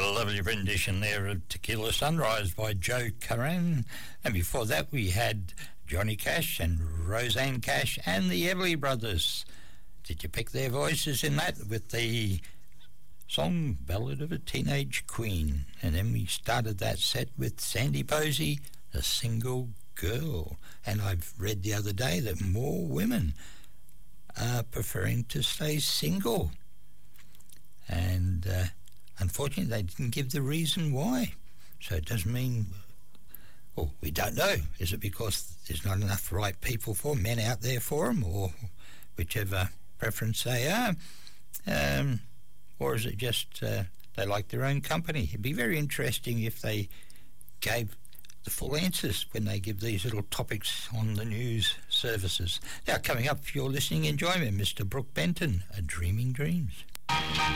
lovely rendition there of Tequila Sunrise by Joe Curran. And before that we had Johnny Cash and Roseanne Cash and the Everly Brothers. Did you pick their voices in that with the song Ballad of a Teenage Queen? And then we started that set with Sandy Posey, A Single Girl. And I've read the other day that more women are preferring to stay single. And unfortunately, they didn't give the reason why. So it doesn't mean... Well, we don't know. Is it because there's not enough right people for men out there for them, or whichever preference they are? Or is it just they like their own company? It'd be very interesting if they gave the full answers when they give these little topics on the news services. Now, coming up, if you're listening, enjoy me, Mr. Brooke Benton, A Dreaming Dreams.